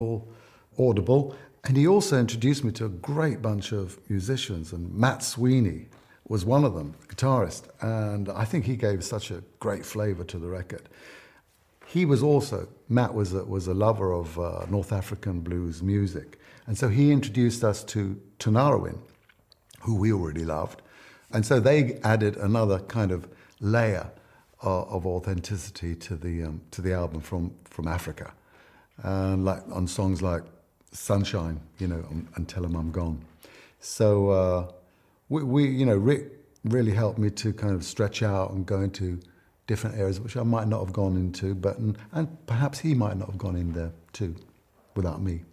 all audible. And he also introduced me to a great bunch of musicians, and Matt Sweeney was one of them, guitarist, and I think he gave such a great flavour to the record. He was also, Matt was a lover of North African blues music, and so he introduced us to Tunarawin, who we already loved, and so they added another kind of layer of authenticity to the album from Africa, and like on songs like Sunshine, and Tell 'Em I'm Gone. So Rick really helped me to kind of stretch out and go into different areas which I might not have gone into, and perhaps he might not have gone in there too, without me.